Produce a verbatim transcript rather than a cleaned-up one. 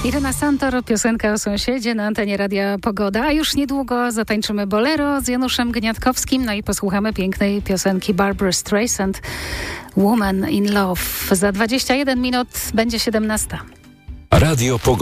Irena Santor, piosenka o sąsiedzie na antenie Radia Pogoda. A już niedługo zatańczymy bolero z Januszem Gniatkowskim, no i posłuchamy pięknej piosenki Barbra Streisand, Woman in Love. Za dwadzieścia jeden minut będzie siedemnasta. Radio Pogoda.